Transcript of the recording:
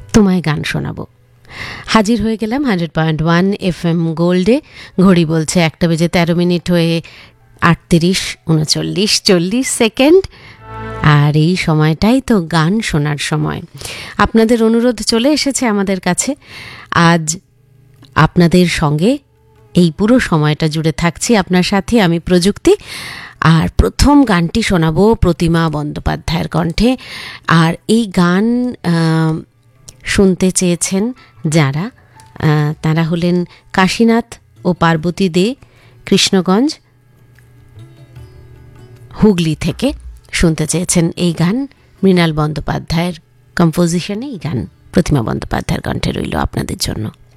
তোমায় গান শোনাবো। হাজির হয়ে গেলাম 100.1 FM গোল্ডে। ঘড়ি বলছে 1:13 হয়ে 38, 39, 40 সেকেন্ড। আর এই সময়টাই তো গান শোনার সময়। আপনাদের অনুরোধ চলে এসেছে আমাদের কাছে। আজ আপনাদের সঙ্গে এই পুরো সময়টা জুড়ে থাকছি আপনার সাথে আমি, প্রযুক্তি। আর প্রথম গানটি শোনাবো প্রতিমা বন্দ্যোপাধ্যায়ের কণ্ঠে। আর এই গান শুনতে চেয়েছেন যারা, তারা হলেন কাশীনাথ ও পার্বতী দে, কৃষ্ণগঞ্জ, হুগলি থেকে শুনতে চেয়েছেন এই গান। মৃণাল বন্দ্যোপাধ্যায়ের কম্পোজিশনে এই গান প্রতিমা বন্দ্যোপাধ্যায়ের কণ্ঠে রইল আপনাদের জন্য।